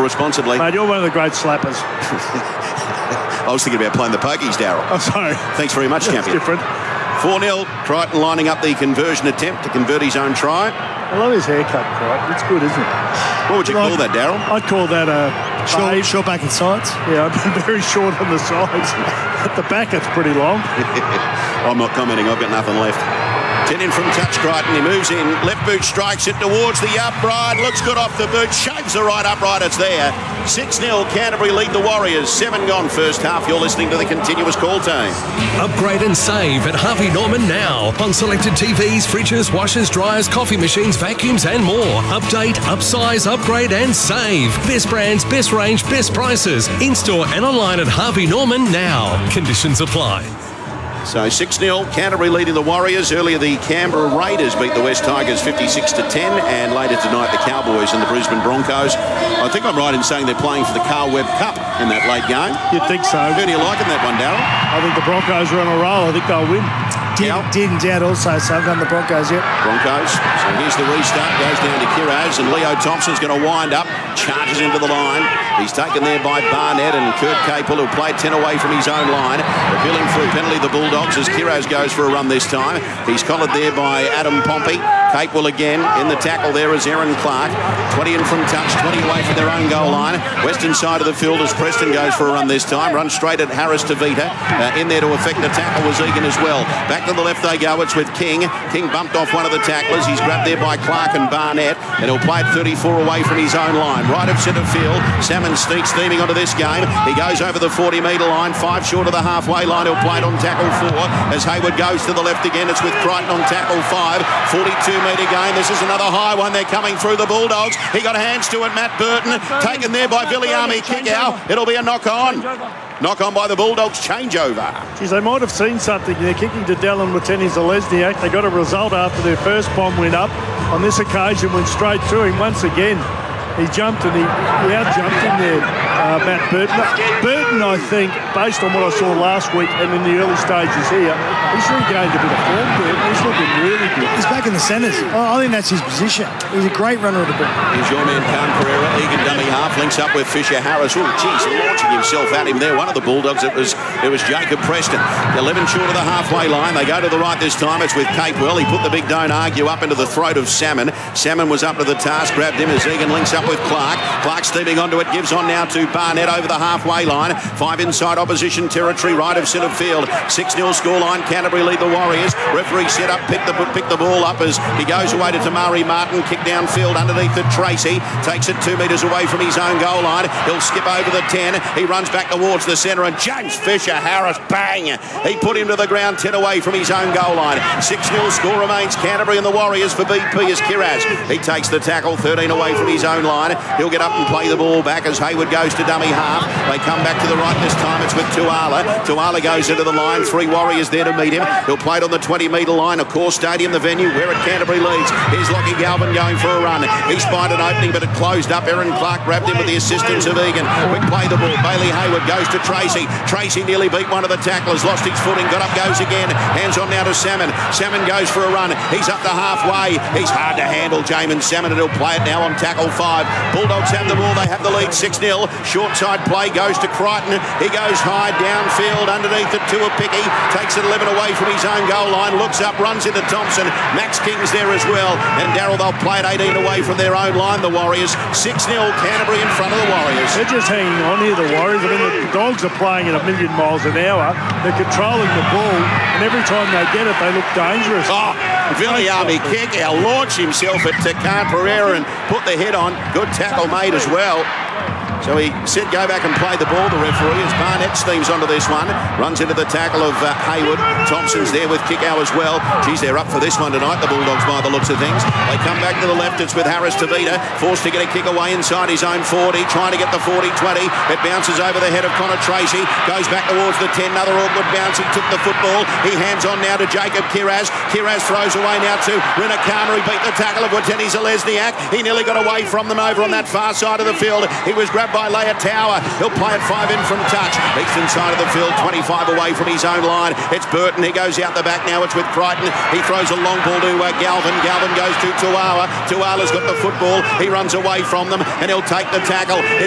responsibly. Mate, you're one of the great slappers. I was thinking about playing the pokies, Daryl. I'm sorry. Thanks very much, That's champion. different. 4-0, Crichton lining up the conversion attempt to convert his own try. I love his haircut, Crichton. It's good, isn't it? What would you call that, Daryl? I'd call that a short back and sides. Yeah, I've been very short on the sides. At the back, it's pretty long. I'm not commenting. I've got nothing left. 10 in from touch, Crichton. He moves in. Left boot strikes it towards the upright. Looks good off the boot. Shaves the right upright. It's there. 6-0. Canterbury lead the Warriors. 7 gone first half. You're listening to the continuous call team. Upgrade and save at Harvey Norman now. On selected TVs, fridges, washers, dryers, coffee machines, vacuums and more. Update, upsize, upgrade and save. Best brands, best range, best prices. In-store and online at Harvey Norman now. Conditions apply. So 6-0, Canterbury leading the Warriors. Earlier, the Canberra Raiders beat the West Tigers 56-10, and later tonight, the Cowboys and the Brisbane Broncos. I think I'm right in saying they're playing for the Carl Webb Cup in that late game. You'd think so. Who do you like in that one, Darryl? I think the Broncos are on a roll. I think they'll win. Didn't doubt also, so I've gone the Broncos, yep. Broncos. So here's the restart. Goes down to Kiraz, and Leo Thompson's going to wind up. Charges into the line. He's taken there by Barnett, and Kurt Capel, who played 10 away from his own line. Appealing for a penalty, the Bulldogs, as Kiraz goes for a run this time. He's collared there by Adam Pompey. Capel again in the tackle there is Aaron Clark. 20 in from touch, 20 away from their own goal line. Western side of the field as Preston goes for a run this time. Runs straight at Harris Tavita. In there to effect the tackle was Egan as well. Back to the left they go. It's with King. King bumped off one of the tacklers. He's grabbed there by Clark and Barnett, and he'll play it 34 away from his own line. Right of centre field. Salmon sneaks steaming onto this game. He goes over the 40-metre line. 5 short of the halfway line. He'll play it on tackle 4 as Hayward goes to the left again. It's with Crichton on tackle 5. 42-metre game. This is another high one. They're coming through the Bulldogs. He got hands to it. Matt Burton taken there by Viliami. Kick out. It'll be a knock on. Knock on by the Bulldogs. Changeover. Geez, they might have seen something. They're kicking to Dallin Watene-Zelezniak. They got a result after their first bomb went up. On this occasion, went straight to him once again. He jumped and he out-jumped him there, Matt Burton. Burton, I think, based on what I saw last week and in the early stages here, he's regained a bit of form, Burton. He's looking really good. He's back in the centres. I think that's his position. He's a great runner of the ball. Here's your man, Khan Pereira. Egan dummy half, links up with Fisher Harris. Oh, geez, launching himself at him there. One of the Bulldogs, it was Jacob Preston. 11 short of the halfway line. They go to the right this time. It's with Capewell. He put the big don't argue up into the throat of Salmon. Salmon was up to the task, grabbed him as Egan links up with Clark. Clark steaming onto it, gives on now to Barnett over the halfway line. 5 inside opposition territory, right of centre field. 6-0 scoreline. Canterbury lead the Warriors. Referee set up, pick the ball up as he goes away to Tamari Martin. Kick downfield underneath it. Tracy takes it 2 metres away from his own goal line. He'll skip over the 10. He runs back towards the centre, and James Fisher Harris, bang! He put him to the ground 10 away from his own goal line. 6-0 score remains Canterbury and the Warriors for BP as Kiraz. He takes the tackle 13 away from his own line. He'll get up and play the ball back as Hayward goes to dummy half. They come back to the right this time. It's with Tuala. Tuala goes into the line. 3 Warriors there to meet him. He'll play it on the 20-metre line. Accor Stadium, the venue where at Canterbury leads. Here's Lockie Galvin going for a run. He spied an opening, but it closed up. Aaron Clark grabbed him with the assistance of Egan. Quick play the ball. Bailey Hayward goes to Tracy. Tracy nearly beat one of the tacklers. Lost his footing. Got up, goes again. Hands on now to Salmon. Salmon goes for a run. He's up to halfway. He's hard to handle, Jamin Salmon, and he'll play it now on tackle 5. Bulldogs have the ball. They have the lead 6-0. Short side play goes to Crichton. He goes high downfield underneath it to a Picky. Takes it 11 away from his own goal line. Looks up, runs into Thompson. Max King's there as well. And Darryl, they'll play it 18 away from their own line, the Warriors. 6-0 Canterbury in front of the Warriors. They're just hanging on here, the Warriors. I mean, the Dogs are playing at 1,000,000 miles an hour. They're controlling the ball. And every time they get it, they look dangerous. Oh, Viliami kick. He'll launch himself at Khan Pereira and put the head on. Good tackle made as well. So he said go back and play the ball, the referee, as Barnett steams onto this one. Runs into the tackle of Hayward. Thompson's there with Kickow as well. Geez, they're up for this one tonight, the Bulldogs, by the looks of things. They come back to the left. It's with Harris Tavita. Forced to get a kick away inside his own 40. Trying to get the 40-20. It bounces over the head of Connor Tracy. Goes back towards the 10. Another awkward bounce. He took the football. He hands on now to Jacob Kiraz. Kiraz throws away now to Rinakama. He beat the tackle of Watene-Zelezniak. He nearly got away from them over on that far side of the field. He was grabbed by Leia Tower. He'll play it 5 in from touch. Eastern side of the field, 25 away from his own line. It's Burton. He goes out the back now. It's with Crichton. He throws a long ball to Galvin. Galvin goes to Tuala. Tuala's got the football. He runs away from them and he'll take the tackle.